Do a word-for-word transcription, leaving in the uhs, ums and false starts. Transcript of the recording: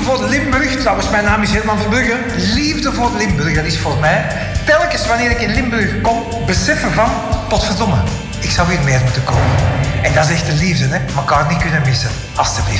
voor Limburg, trouwens mijn naam is Herman Verbrugge. Liefde voor Limburg, dat is voor mij telkens wanneer ik in Limburg kom, beseffen van, potverdomme, ik zou hier meer moeten komen. En dat is echt de liefde, hè. Elkaar niet kunnen missen, alstublieft.